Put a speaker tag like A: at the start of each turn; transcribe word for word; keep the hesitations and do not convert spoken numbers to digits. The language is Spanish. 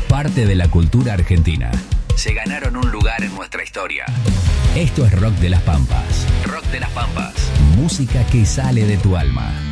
A: Parte de la cultura argentina. Se ganaron un lugar en nuestra historia. Esto es Rock de las Pampas. Rock de las Pampas. Música que sale de tu alma.